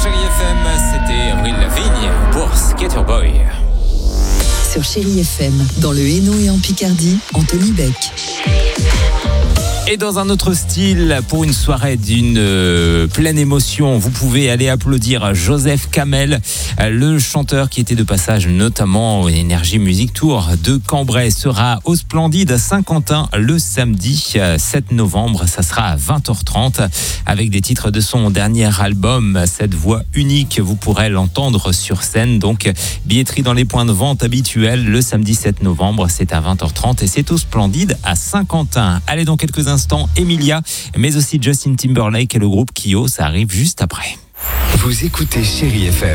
Chérie FM, c'était Avril Lavigne pour Skater Boy. Sur Chérie FM, dans le Hainaut et en Picardie, Anthony Beck. Et dans un autre style, pour une soirée d'une pleine émotion, vous pouvez aller applaudir Joseph Kamel, le chanteur qui était de passage notamment au Énergie Music Tour de Cambrai, sera au Splendide à Saint-Quentin le samedi 7 novembre. Ça sera à 20h30 avec des titres de son dernier album. Cette voix unique, vous pourrez l'entendre sur scène. Donc, billetterie dans les points de vente habituels le samedi 7 novembre. C'est à 20h30 et c'est au Splendide à Saint-Quentin. Allez, dans quelques instants, Emilia, mais aussi Justin Timberlake et le groupe Kyo, ça arrive juste après. Vous écoutez Chérie FM.